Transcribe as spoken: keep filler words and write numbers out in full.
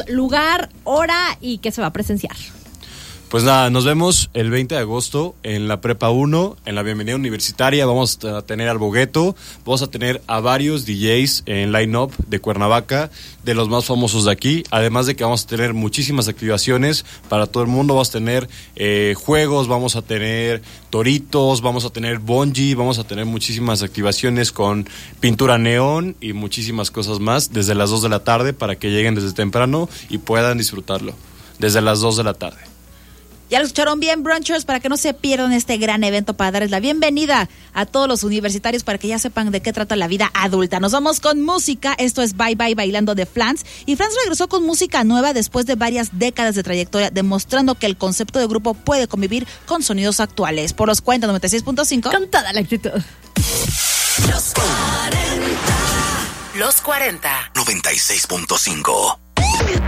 lugar, hora y qué se va a presenciar. Pues nada, nos vemos el veinte de agosto en la Prepa uno, en la Bienvenida Universitaria. Vamos a tener al Bogueto, vamos a tener a varios D Js en line-up de Cuernavaca, de los más famosos de aquí, además de que vamos a tener muchísimas activaciones para todo el mundo. Vamos a tener eh, juegos, vamos a tener toritos, vamos a tener bungee, vamos a tener muchísimas activaciones con pintura neón y muchísimas cosas más desde las dos de la tarde para que lleguen desde temprano y puedan disfrutarlo desde las dos de la tarde. Ya lo escucharon bien, brunchers, para que no se pierdan este gran evento, para darles la bienvenida a todos los universitarios, para que ya sepan de qué trata la vida adulta. Nos vamos con música. Esto es Bye Bye Bailando de Flans. Y Flans regresó con música nueva después de varias décadas de trayectoria, demostrando que el concepto de grupo puede convivir con sonidos actuales. Por los cuarenta noventa y seis punto cinco. Con toda la actitud. Los cuarenta. Los cuarenta. noventa y seis punto cinco.